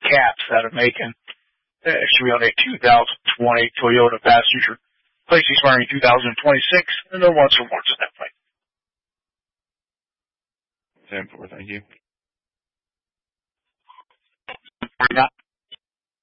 caps out of Macon. It should be on a 2020 Toyota Passenger. Place expiring 2026, and no months or warrants at that point. 10-4, thank you.